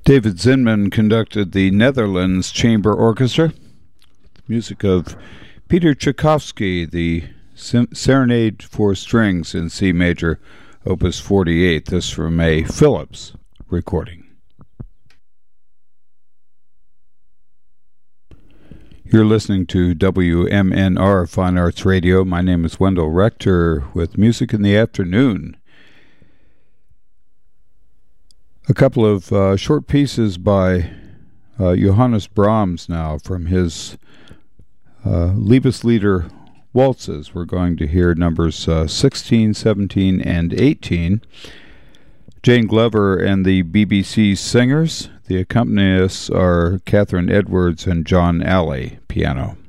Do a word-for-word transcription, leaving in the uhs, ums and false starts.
David Zinman conducted the Netherlands Chamber Orchestra. Music of Peter Tchaikovsky, the Serenade for Strings in C major, Opus forty-eight. This from a Phillips recording. You're listening to W M N R Fine Arts Radio. My name is Wendell Rector with Music in the Afternoon. A couple of uh, short pieces by uh, Johannes Brahms now from his uh, Liebeslieder waltzes. We're going to hear numbers uh, sixteen, seventeen, and eighteen. Jane Glover and the B B C Singers. The accompanists are Catherine Edwards and John Alley, piano.